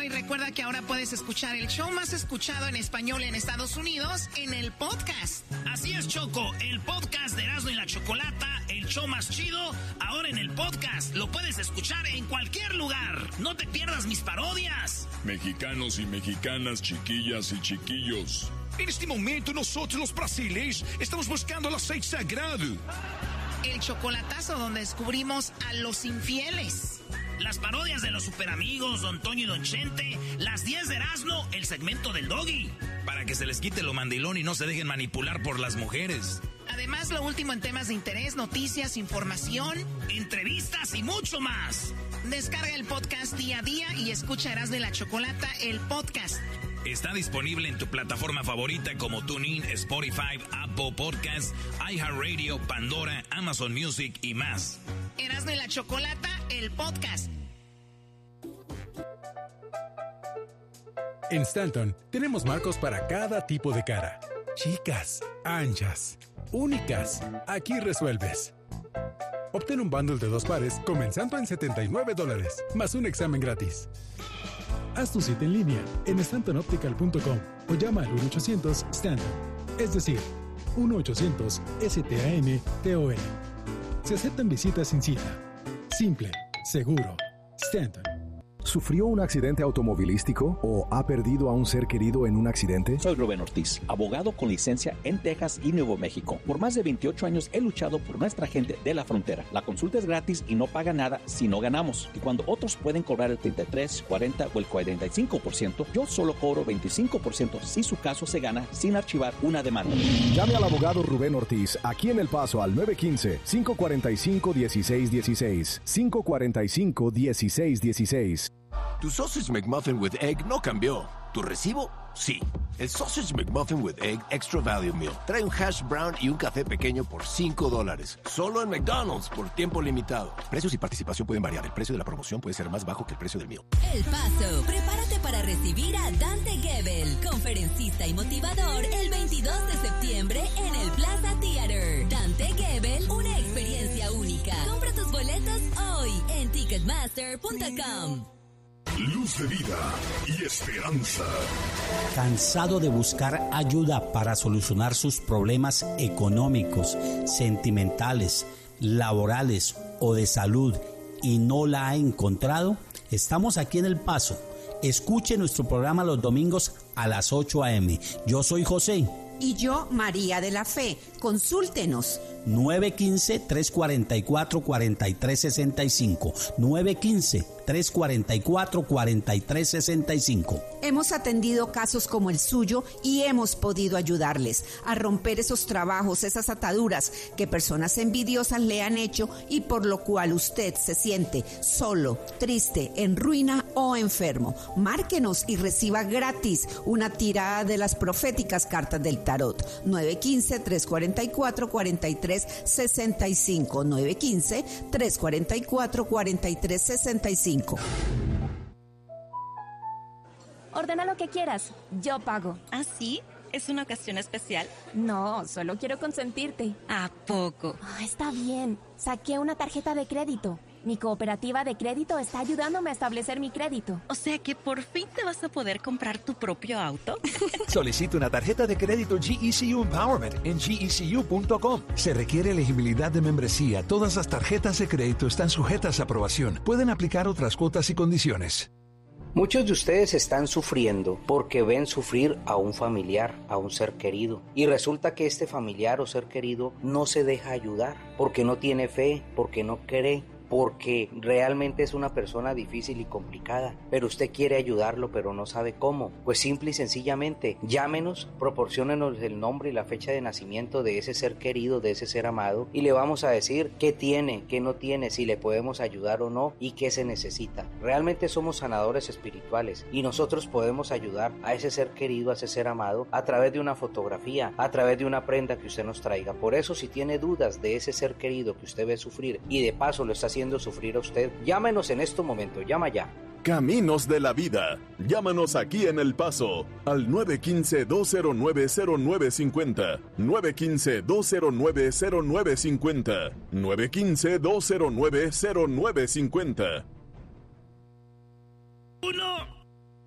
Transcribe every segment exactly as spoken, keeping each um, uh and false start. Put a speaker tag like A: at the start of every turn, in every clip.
A: y recuerda que ahora puedes escuchar el show más escuchado en español en Estados Unidos en el podcast.
B: Así es, Choco, el podcast de Erasmo y la Chocolata, el show más chido, ahora en el podcast. Lo puedes escuchar en cualquier lugar. No te pierdas mis parodias.
C: Mexicanos y mexicanas, chiquillas y chiquillos.
D: En este momento nosotros los brasileños estamos buscando el aceite sagrado.
A: El chocolatazo donde descubrimos a los infieles.
B: Las parodias de los superamigos, Don Toño y Don Chente. Las diez de Erasmo, el segmento del Doggy.
E: Para que se les quite lo mandilón y no se dejen manipular por las mujeres.
A: Además, lo último en temas de interés, noticias, información,
B: entrevistas y mucho más.
A: Descarga el podcast día a día y escucha Erasmo y la Chocolata, el podcast.
E: Está disponible en tu plataforma favorita como TuneIn, Spotify, Apple Podcasts, iHeartRadio, Pandora, Amazon Music y más.
A: Erasmo y la Chocolata, el podcast.
F: En Stanton tenemos marcos para cada tipo de cara. Chicas, anchas, únicas. Aquí resuelves. Obtén un bundle de dos pares comenzando en setenta y nueve dólares, más un examen gratis. Haz tu cita en línea en stanton optical punto com o llama al uno ochocientos Stanton, es decir, uno ochocientos S T A N T O N. Se aceptan visitas sin cita. Simple, seguro. Stanton.
G: ¿Sufrió un accidente automovilístico o ha perdido a un ser querido en un accidente?
H: Soy Rubén Ortiz, abogado con licencia en Texas y Nuevo México. Por más de veintiocho años he luchado por nuestra gente de la frontera. La consulta es gratis y no paga nada si no ganamos. Y cuando otros pueden cobrar el treinta y tres, cuarenta o el cuarenta y cinco por ciento, yo solo cobro veinticinco por ciento si su caso se gana sin archivar una demanda.
G: Llame al abogado Rubén Ortiz aquí en El Paso al nueve uno cinco, cinco cuatro cinco, uno seis uno seis. cinco cuatro cinco, uno seis uno seis.
I: Tu Sausage McMuffin with Egg no cambió. ¿Tu recibo? Sí. El Sausage McMuffin with Egg Extra Value Meal trae un hash brown y un café pequeño por cinco dólares. Solo en McDonald's por tiempo limitado. Precios y participación pueden variar. El precio de la promoción puede ser más bajo que el precio del meal.
J: El Paso. Prepárate para recibir a Dante Gebel, conferencista y motivador, el veintidós de septiembre en el Plaza Theater. Dante Gebel, una experiencia única. Compra tus boletos hoy en ticketmaster punto com.
C: Luz de vida y esperanza.
K: ¿Cansado de buscar ayuda para solucionar sus problemas económicos, sentimentales, laborales o de salud y no la ha encontrado? Estamos aquí en El Paso. Escuche nuestro programa los domingos a las ocho a eme. Yo soy José.
L: Y yo, María de la Fe. Consúltenos.
K: nueve uno cinco, tres cuatro cuatro, cuatro tres seis cinco. nueve uno cinco, tres cuatro cuatro, cuatro tres seis cinco.
L: Hemos atendido casos como el suyo y hemos podido ayudarles a romper esos trabajos, esas ataduras que personas envidiosas le han hecho y por lo cual usted se siente solo, triste, en ruina o enfermo. Márquenos y reciba gratis una tirada de las proféticas cartas del tarot. nueve uno cinco, tres cuatro cuatro, cuatro tres seis cinco. nueve uno cinco, tres cuatro cuatro, cuatro tres seis cinco.
M: Ordena lo que quieras, yo pago.
N: ¿Ah, sí? ¿Es una ocasión especial?
M: No, solo quiero consentirte.
N: ¿A poco?
M: Oh, está bien, saqué una tarjeta de crédito. Mi cooperativa de crédito está ayudándome a establecer mi crédito.
N: O sea que por fin te vas a poder comprar tu propio auto.
O: Solicita una tarjeta de crédito G E C U Empowerment en G E C U punto com. Se requiere elegibilidad de membresía. Todas las tarjetas de crédito están sujetas a aprobación. Pueden aplicar otras cuotas y condiciones.
P: Muchos de ustedes están sufriendo porque ven sufrir a un familiar, a un ser querido. Y resulta que este familiar o ser querido no se deja ayudar porque no tiene fe, porque no cree, porque realmente es una persona difícil y complicada, pero usted quiere ayudarlo pero no sabe cómo. Pues simple y sencillamente llámenos, proporciónenos el nombre y la fecha de nacimiento de ese ser querido, de ese ser amado, y le vamos a decir qué tiene, qué no tiene, si le podemos ayudar o no y qué se necesita. Realmente somos sanadores espirituales y nosotros podemos ayudar a ese ser querido, a ese ser amado, a través de una fotografía, a través de una prenda que usted nos traiga. Por eso, si tiene dudas de ese ser querido que usted ve sufrir y de paso lo está haciendo sufrir a usted, llámenos en este momento, llama ya.
C: Caminos de la Vida. Llámanos aquí en El Paso al nueve uno cinco, dos cero nueve, cero nueve cinco cero, nueve uno cinco, dos cero nueve, cero nueve cinco cero, nueve uno cinco, dos cero nueve, cero nueve cinco cero.
B: Uno.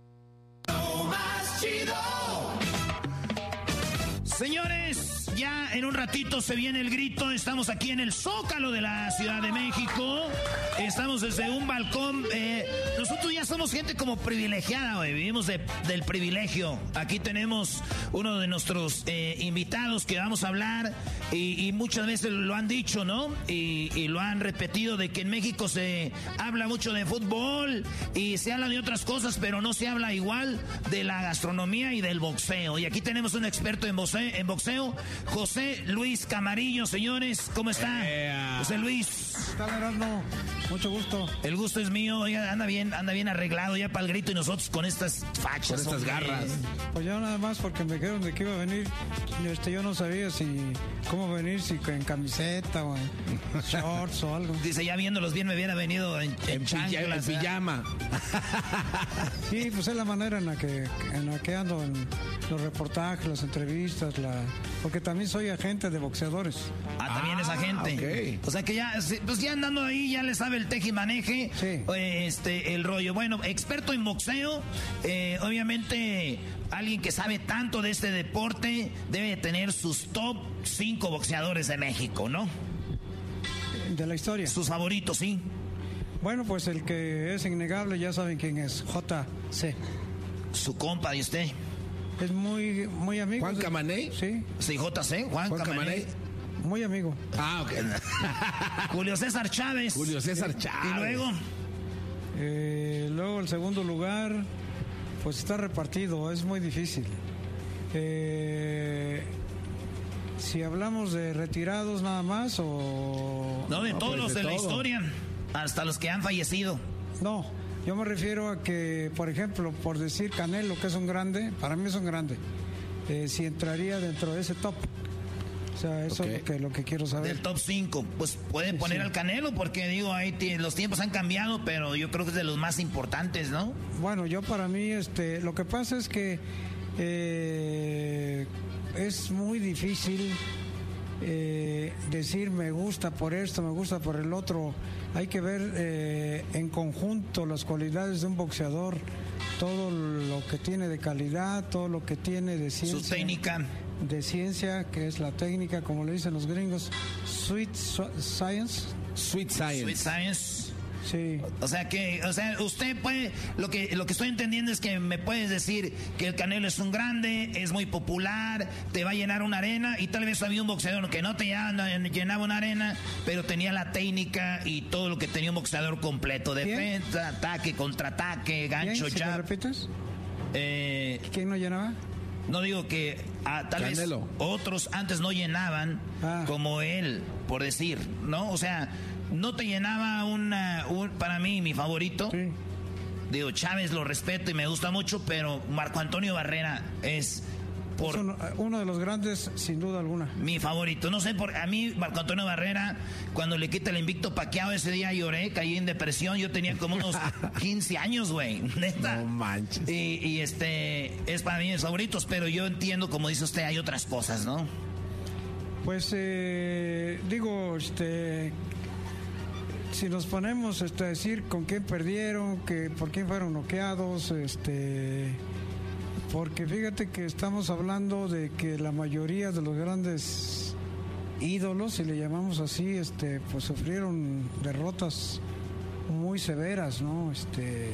B: Señores, ya en un ratito se viene el grito. Estamos aquí en el Zócalo de la Ciudad de México. Estamos desde un balcón. Eh, nosotros ya somos gente como privilegiada, güey. Vivimos de, del privilegio. Aquí tenemos uno de nuestros eh, invitados que vamos a hablar. Y, y muchas veces lo han dicho, ¿no? Y, y lo han repetido de que en México se habla mucho de fútbol y se habla de otras cosas, pero no se habla igual de la gastronomía y del boxeo. Y aquí tenemos un experto en boxeo. En boxeo, José Luis Camarillo, señores, ¿cómo está? Yeah. José Luis.
Q: ¿Qué tal, Erasmo? Mucho gusto.
B: El gusto es mío, oiga, anda bien, anda bien arreglado ya para el grito y nosotros con estas fachas.
Q: Con estas
B: hombre.
Q: garras. Pues yo nada más porque me dijeron de que iba a venir, este, yo no sabía si, cómo venir, si en camiseta o en shorts o algo.
B: Dice, ya viéndolos bien me hubiera venido en, en, en
Q: chanclas,
B: en
Q: pijama. Sí, pues es la manera en la que, en la que ando en los reportajes, las entrevistas, la, porque también soy agente de boxeadores.
B: Ah, también ah, es agente. Okay. O sea que ya, pues ya andando ahí, ya le sabe el tejimaneje, sí. este, el rollo. Bueno, experto en boxeo, eh, obviamente alguien que sabe tanto de este deporte debe tener sus top cinco boxeadores de México, ¿no?
Q: De la historia.
B: Sus favoritos, sí.
Q: Bueno, pues el que es innegable, ya saben quién es, J C.
B: Su compa de usted.
Q: Es muy, muy amigo.
B: ¿Juan Camané?
Q: Sí.
B: Sí, J C, Juan, Juan Camané. Camané.
Q: Muy amigo.
B: Ah, ok. Julio César Chávez.
Q: Julio César
B: sí.
Q: Chávez.
B: Y luego.
Q: Eh, luego el segundo lugar, pues está repartido, es muy difícil. Eh, si hablamos de retirados nada más o...
B: No, de no, todos pues los de, de la todo. historia, hasta los que han fallecido.
Q: No. Yo me refiero a que, por ejemplo, por decir Canelo, que es un grande, para mí es un grande, eh, si entraría dentro de ese top. O sea, eso okay. es lo que, lo que quiero saber.
B: Del top cinco, pues puede sí, poner sí. al Canelo, porque digo, ahí t- los tiempos han cambiado, pero yo creo que es de los más importantes, ¿no?
Q: Bueno, yo para mí, este, lo que pasa es que eh, es muy difícil eh, decir me gusta por esto, me gusta por el otro. Hay que ver eh, en conjunto las cualidades de un boxeador, todo lo que tiene de calidad, todo lo que tiene de ciencia.
B: Su técnica.
Q: De ciencia, que es la técnica, como le dicen los gringos, sweet science.
B: Sweet science. Sweet science.
Q: Sí.
B: O sea que, o sea, usted puede, lo que lo que estoy entendiendo es que me puedes decir que el Canelo es un grande, es muy popular, te va a llenar una arena, y tal vez había un boxeador que no te llenaba una arena, pero tenía la técnica y todo lo que tenía un boxeador completo, defensa, ¿quién? Ataque, contraataque, gancho,
Q: ¿quién?
B: jab.
Q: ¿Me repites?
B: Eh,
Q: ¿Quién no llenaba?
B: No digo que ah, tal
Q: Canelo.
B: vez otros antes no llenaban ah. como él, por decir, ¿no? O sea, no te llenaba una, un, para mí, mi favorito.
Q: Sí.
B: Digo, Chávez lo respeto y me gusta mucho, pero Marco Antonio Barrera es... Por
Q: es uno, uno de los grandes, sin duda alguna.
B: Mi favorito. No sé, por a mí, Marco Antonio Barrera, cuando le quita el invicto Pacquiao, ese día lloré, caí en depresión. Yo tenía como unos quince años, güey. Neta.
Q: No manches.
B: Y, y este, es para mí mis favoritos, pero yo entiendo, como dice usted, hay otras cosas, ¿no?
Q: Pues, eh, digo, este... si nos ponemos este, a decir con quién perdieron, que por quién fueron noqueados, este... porque fíjate que estamos hablando de que la mayoría de los grandes ídolos, si le llamamos así, este, pues sufrieron derrotas muy severas, ¿no? Este,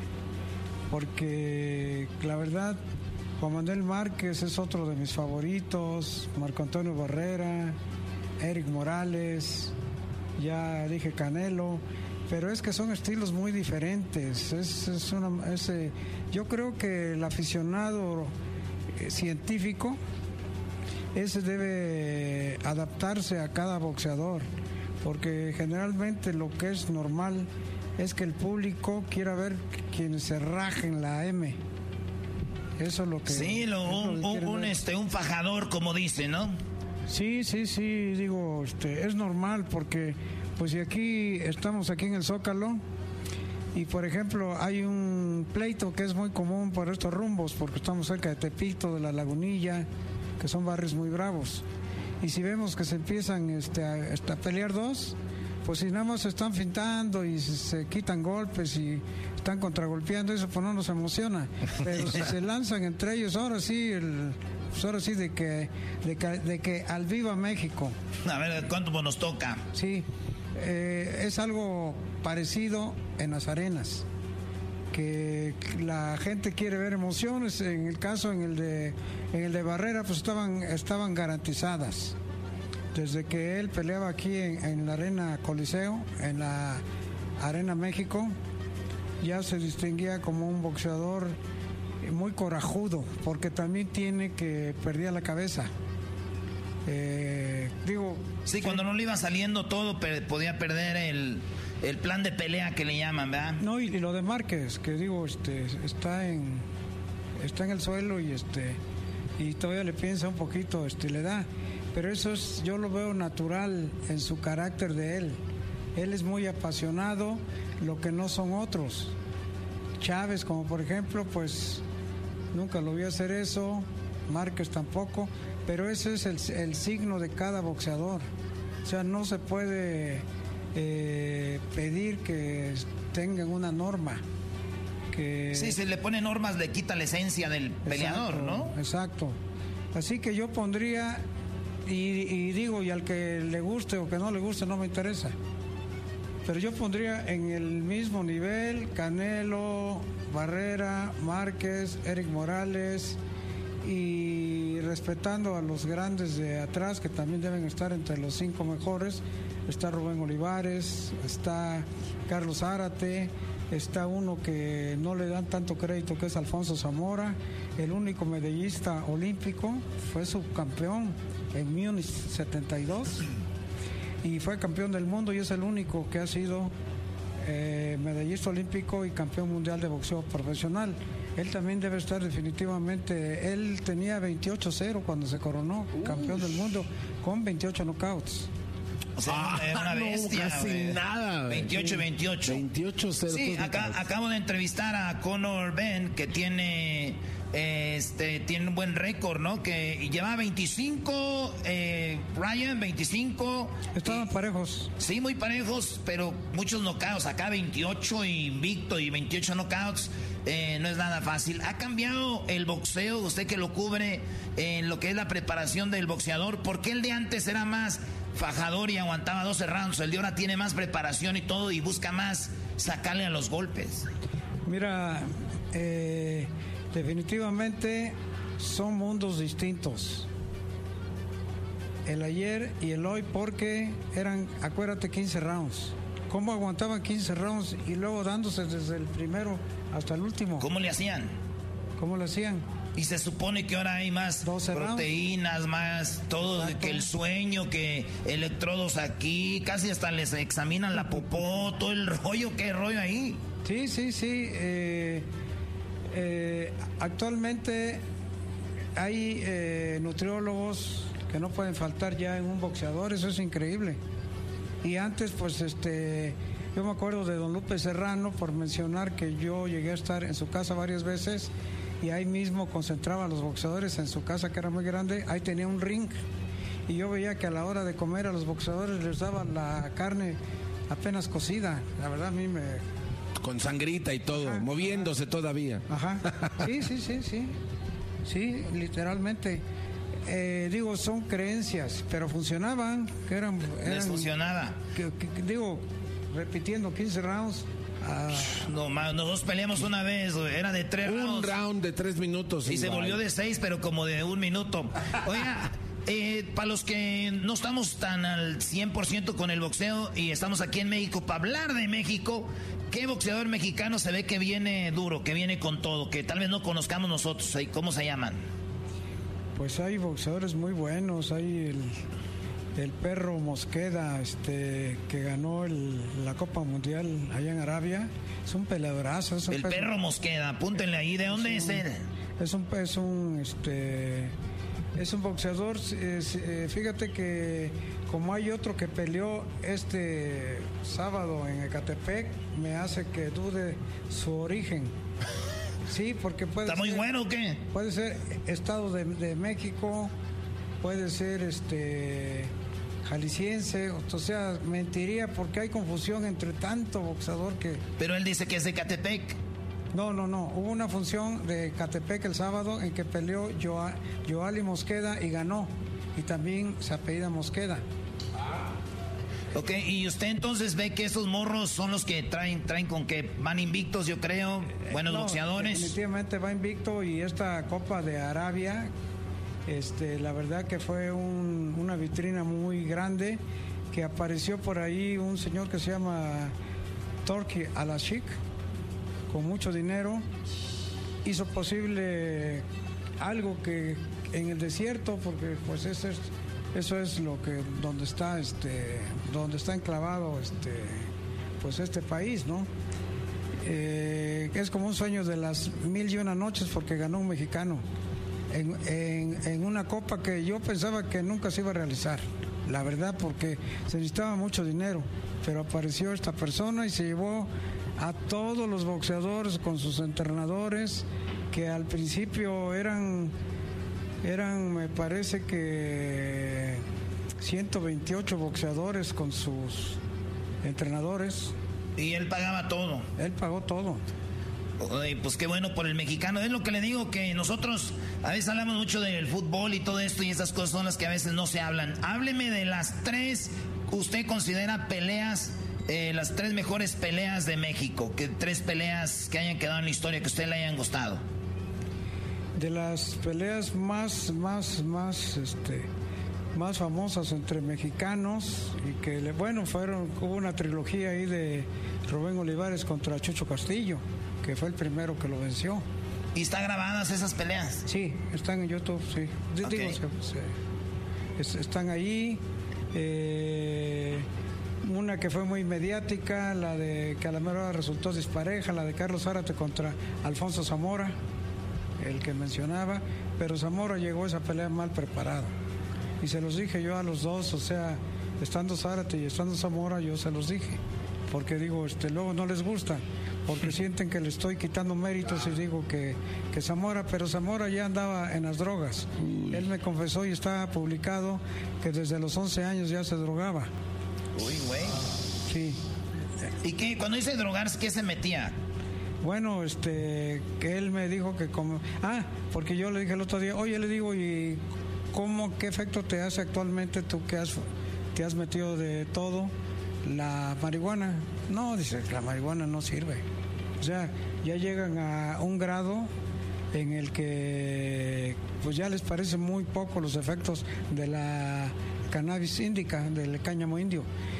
Q: porque la verdad, Juan Manuel Márquez es otro de mis favoritos, Marco Antonio Barrera, Eric Morales, ya dije Canelo. Pero es que son estilos muy diferentes. Es, es una, es, eh, yo creo que el aficionado eh, científico ese debe adaptarse a cada boxeador, porque generalmente lo que es normal es que el público quiera ver quienes se rajen la M. Eso es lo que...
B: Sí, lo, un, lo que un, este, un fajador, como dice, ¿no?
Q: Sí, sí, sí, digo, este, es normal porque... pues si aquí estamos aquí en el Zócalo y por ejemplo hay un pleito que es muy común por estos rumbos porque estamos cerca de Tepito, de La Lagunilla, que son barrios muy bravos, y si vemos que se empiezan este, a, a pelear dos, pues si nada más se están fintando y se, se quitan golpes y están contragolpeando, eso pues no nos emociona, pero si se lanzan entre ellos, ahora sí el pues ahora sí, de que, de que, de que al viva México.
B: A ver, ¿cuánto nos toca?
Q: Sí, eh, es algo parecido en las arenas, que la gente quiere ver emociones. En el caso, en el de, en el de Barrera, pues estaban, estaban garantizadas. Desde que él peleaba aquí en, en la Arena Coliseo, en la Arena México, ya se distinguía como un boxeador muy corajudo, porque también tiene que perder la cabeza. Eh, digo...
B: Sí, cuando no le iba saliendo todo, per, podía perder el, el plan de pelea que le llaman, ¿verdad?
Q: No, y, y lo de Márquez, que digo, este, está en está en el suelo y este y todavía le piensa un poquito, este, le da. Pero eso es, yo lo veo natural en su carácter de él. Él es muy apasionado, lo que no son otros. Chávez, como por ejemplo, pues nunca lo vi hacer eso, Márquez tampoco, pero ese es el, el signo de cada boxeador. O sea, no se puede eh, pedir que tengan una norma. Que...
B: Sí, si le pone normas le quita la esencia del peleador,
Q: exacto,
B: ¿no?
Q: Exacto. Así que yo pondría, y, y digo, y al que le guste o que no le guste no me interesa, pero yo pondría en el mismo nivel Canelo, Barrera, Márquez, Eric Morales, y respetando a los grandes de atrás que también deben estar entre los cinco mejores. Está Rubén Olivares, está Carlos Zárate, está uno que no le dan tanto crédito, que es Alfonso Zamora, el único medallista olímpico, fue subcampeón en Múnich setenta y dos y fue campeón del mundo, y es el único que ha sido eh, medallista olímpico y campeón mundial de boxeo profesional. Él también debe estar definitivamente, él tenía veintiocho cero cuando se coronó campeón del mundo con veintiocho knockouts.
B: O sea, ah, era una bestia.
R: No, casi
B: wey.
R: nada.
B: veintiocho veintiocho.
R: veintiocho cero.
B: Sí, acá, acabo de entrevistar a Conor Benn, que tiene este tiene un buen récord, ¿no? Que lleva veinticinco, eh, Ryan, veinticinco.
Q: Estaban
B: y,
Q: parejos.
B: Sí, muy parejos, pero muchos knockouts. Acá veintiocho invicto y veintiocho knockouts. Eh, no es nada fácil. ¿Ha cambiado el boxeo, usted que lo cubre, en lo que es la preparación del boxeador? ¿Por qué el de antes era más fajador y aguantaba doce rounds? El de ahora tiene más preparación y todo y busca más sacarle a los golpes.
Q: Mira, eh, definitivamente son mundos distintos. El ayer y el hoy, porque eran, acuérdate, quince rounds. ¿Cómo aguantaban quince rounds y luego dándose desde el primero hasta el último?
B: ¿Cómo le hacían?
Q: ¿Cómo le hacían?
B: Y se supone que ahora hay más proteínas, rounds. Más todo, exacto, que el sueño, que electrodos aquí, casi hasta les examinan la popó, todo el rollo, ¿qué rollo ahí?
Q: Sí, sí, sí. Eh, eh, actualmente hay eh, nutriólogos que no pueden faltar ya en un boxeador, eso es increíble. Y antes, pues, este, yo me acuerdo de don Lupe Serrano, por mencionar que yo llegué a estar en su casa varias veces, y ahí mismo concentraba a los boxeadores en su casa, que era muy grande. Ahí tenía un ring, y yo veía que a la hora de comer a los boxeadores les daban la carne apenas cocida. La verdad, a mí me...
R: Con sangrita y todo, ajá, moviéndose ajá. todavía.
Q: Ajá, sí, sí, sí, sí, sí, literalmente. Eh, digo, son creencias, pero funcionaban, que eran... eran
B: Les funcionaba.
Q: Que, que, digo, repitiendo quince rounds. Ah.
B: No, nosotros peleamos una vez, era de tres
R: un
B: rounds.
R: Un round de tres minutos.
B: Y igual. Se volvió de seis, pero como de un minuto. Oiga, eh, para los que no estamos tan al cien por ciento con el boxeo y estamos aquí en México, para hablar de México, ¿qué boxeador mexicano se ve que viene duro, que viene con todo, que tal vez no conozcamos nosotros? ¿Cómo se llaman?
Q: Pues hay boxeadores muy buenos, hay el, el Perro Mosqueda, este, que ganó el, la Copa Mundial allá en Arabia, es un peleadorazo. Es un
B: el
Q: perro,
B: Perro Mosqueda, apúntenle ahí, ¿de dónde es, un, es él?
Q: Es un, es un, este, es un boxeador, es, eh, fíjate que como hay otro que peleó este sábado en Ecatepec, me hace que dude su origen. Sí, porque puede
B: ¿Está
Q: ser,
B: muy bueno o qué?
Q: Puede ser Estado de, de México, puede ser este jalisciense, o sea, mentiría porque hay confusión entre tanto boxeador que...
B: Pero él dice que es de Ecatepec.
Q: No, no, no. Hubo una función de Catepec el sábado en que peleó Joa, Joali Mosqueda y ganó. Y también se apellida Mosqueda.
B: Ok, y usted entonces ve que esos morros son los que traen, traen con que van invictos, yo creo, buenos
Q: no,
B: boxeadores.
Q: Definitivamente va invicto, y esta Copa de Arabia, este, la verdad que fue un, una vitrina muy grande, que apareció por ahí un señor que se llama Turki Al-Ashik, con mucho dinero, hizo posible algo que en el desierto, porque pues ese es... Eso es lo que donde está este donde está enclavado este pues este país, ¿no? Eh, es como un sueño de las mil y una noches, porque ganó un mexicano en, en, en una copa que yo pensaba que nunca se iba a realizar, la verdad, porque se necesitaba mucho dinero, pero apareció esta persona y se llevó a todos los boxeadores con sus entrenadores, que al principio eran Eran, me parece que ciento veintiocho boxeadores con sus entrenadores.
B: Y él pagaba todo.
Q: Él pagó todo.
B: Oye, pues qué bueno por el mexicano. Es lo que le digo, que nosotros a veces hablamos mucho del fútbol y todo esto, y esas cosas son las que a veces no se hablan. Hábleme de las tres que usted considera peleas, eh, las tres mejores peleas de México. Que tres peleas que hayan quedado en la historia, que a usted le hayan gustado.
Q: De las peleas más, más, más, este, más famosas entre mexicanos, y que, bueno, fueron, hubo una trilogía ahí de Rubén Olivares contra Chucho Castillo, que fue el primero que lo venció.
B: ¿Y están grabadas esas peleas?
Q: Sí, están en YouTube, sí. Okay. Digo, se, se, están ahí. Eh, una que fue muy mediática, la de que a la mera hora resultó dispareja, la de Carlos Zárate contra Alfonso Zamora, el que mencionaba, pero Zamora llegó a esa pelea mal preparado, y se los dije yo a los dos, o sea, estando Zárate y estando Zamora, yo se los dije, porque digo, este, luego no les gusta, porque sienten que le estoy quitando méritos, y digo que, que Zamora, pero Zamora ya andaba en las drogas. Uy. Él me confesó, y está publicado, que desde los once años ya se drogaba.
B: Uy, güey.
Q: Sí.
B: ¿Y qué? Cuando dice drogarse, ¿qué se metía?
Q: Bueno, este, que él me dijo que como... Ah, porque yo le dije el otro día, oye, le digo, ¿y cómo, qué efecto te hace actualmente tú que has, te has metido de todo la marihuana? No, dice, la marihuana no sirve. O sea, ya llegan a un grado en el que pues ya les parece muy poco los efectos de la cannabis índica, del cáñamo indio.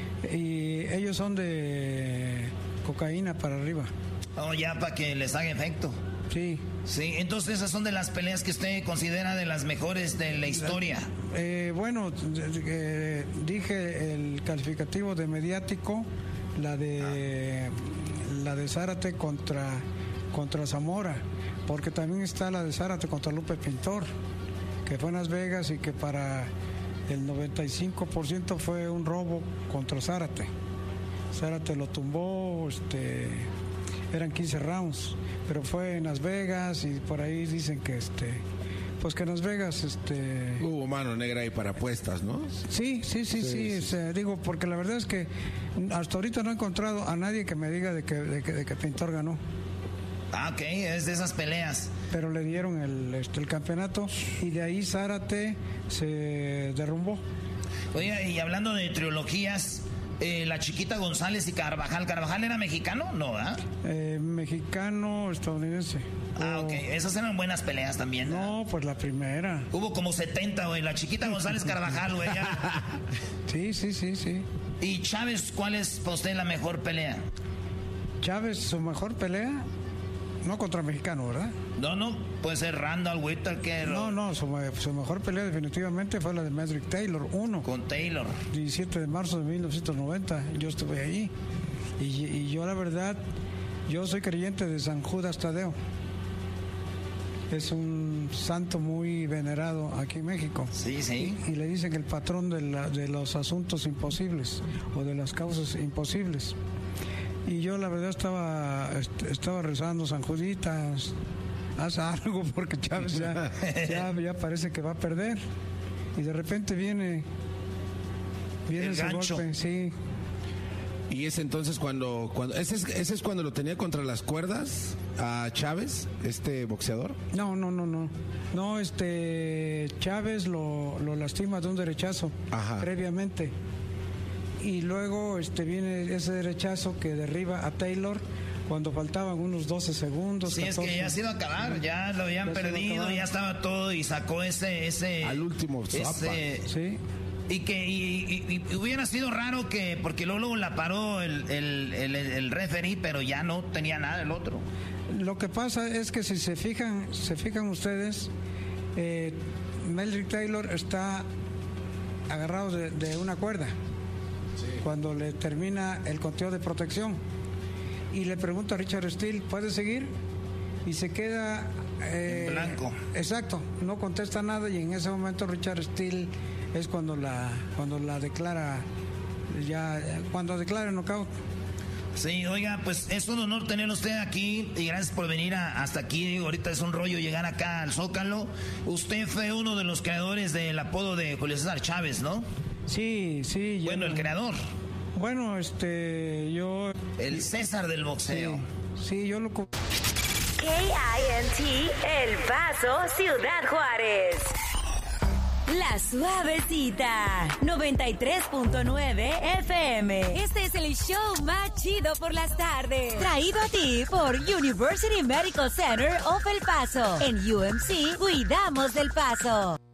Q: Y ellos son de cocaína para arriba.
B: Oh, ya para que les haga efecto.
Q: Sí.
B: Sí, entonces esas son de las peleas que usted considera de las mejores de la historia.
Q: Eh, bueno, eh, dije el calificativo de mediático, la de ah. la de Zárate contra, contra Zamora, porque también está la de Zárate contra Lupe Pintor, que fue en Las Vegas y que para el noventa y cinco por ciento fue un robo contra Zárate. Zárate lo tumbó, este... eran quince rounds, pero fue en Las Vegas, y por ahí dicen que este pues que en Las Vegas este
R: hubo mano negra ahí para apuestas, ¿no?
Q: Sí, sí, sí, sí, sí, es, eh, digo, porque la verdad es que hasta ahorita no he encontrado a nadie que me diga de que, de que, de que Pintor ganó.
B: Ah, ok, es de esas peleas.
Q: Pero le dieron el, este, el campeonato, y de ahí Zárate se derrumbó.
B: Oye, y hablando de trilogías, Eh, la Chiquita González y Carvajal. ¿Carvajal era mexicano? No, ¿verdad?
Q: Eh, mexicano, estadounidense.
B: Ah, ok. Esas eran buenas peleas también, ¿no?
Q: No, pues la primera.
B: Hubo como setenta, güey. La Chiquita González Carvajal, güey.
Q: Sí, sí, sí, sí.
B: ¿Y Chávez, cuál es para usted la mejor pelea?
Q: Chávez, su mejor pelea, no contra mexicano, ¿verdad?
B: No, no, puede ser Randall, Whittaker.
Q: No, no, su, su mejor pelea definitivamente fue la de Medrick Taylor, uno.
B: Con Taylor.
Q: diecisiete de marzo de mil novecientos noventa, yo estuve allí. Y, y yo la verdad, yo soy creyente de San Judas Tadeo. Es un santo muy venerado aquí en México.
B: Sí, sí.
Q: Y, y le dicen el patrón de, la, de los asuntos imposibles, o de las causas imposibles. Y yo la verdad estaba, estaba rezando, San Juditas, haz algo, porque Chávez ya, ya, ya parece que va a perder. Y de repente viene, viene
B: el
Q: ese
B: gancho.
Q: golpe, sí.
R: Y es entonces cuando, cuando ese, es, ese es cuando lo tenía contra las cuerdas a Chávez, este boxeador.
Q: No, no, no, no. No, este Chávez lo, lo lastima de un derechazo. Ajá. Previamente. Y luego este viene ese derechazo que derriba a Taylor cuando faltaban unos doce segundos.
B: Sí, catorce. Es que ya se iba a acabar, ya lo habían ya perdido, ya estaba todo y sacó ese... ese
R: al último,
B: ese,
Q: sí.
B: Y que y, y, y hubiera sido raro que, porque luego, luego la paró el, el, el, el referee, pero ya no tenía nada el otro.
Q: Lo que pasa es que si se fijan, se fijan ustedes, eh, Meldrick Taylor está agarrado de, de una cuerda. Sí. Cuando le termina el conteo de protección. Y le pregunta a Richard Steele, ¿puede seguir? Y se queda...
B: Eh, en blanco.
Q: Exacto, no contesta nada y en ese momento Richard Steele es cuando la cuando la declara ya cuando declara el knockout.
B: Sí, oiga, pues es un honor tener usted aquí y gracias por venir a, hasta aquí. Digo, ahorita es un rollo llegar acá al Zócalo. Usted fue uno de los creadores del apodo de Julio César Chávez, ¿no?
Q: Sí, sí.
B: Bueno,
Q: no,
B: el creador.
Q: Bueno, este, yo...
B: El César del boxeo.
Q: Sí, sí yo lo...
J: K I N T, El Paso, Ciudad Juárez. La Suavecita, noventa y tres punto nueve F M. Este es el show más chido por las tardes. Traído a ti por University Medical Center of El Paso. En U M C, cuidamos del Paso.